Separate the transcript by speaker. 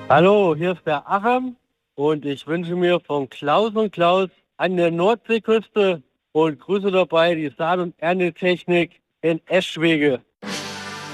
Speaker 1: Hallo, hier ist der Acham und ich wünsche mir von Klaus und Klaus an der Nordseeküste und Grüße dabei die Saat- und Erntetechnik in Eschwege.